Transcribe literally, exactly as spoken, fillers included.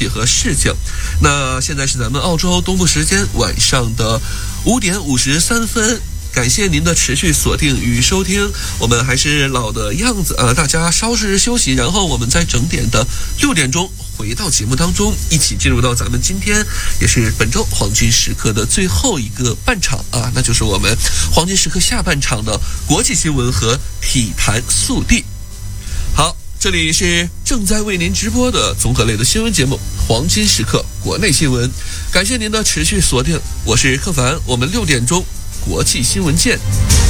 题和事情。那现在是咱们澳洲东部时间晚上的五点五十三分。感谢您的持续锁定与收听，我们还是老的样子啊，大家稍事休息，然后我们在整点的六点钟回到节目当中，一起进入到咱们今天也是本周黄金时刻的最后一个半场啊，那就是我们黄金时刻下半场的国际新闻和体坛速递。好，这里是正在为您直播的综合类的新闻节目黄金时刻国内新闻，感谢您的持续锁定，我是柯凡，我们六点钟国际新闻见。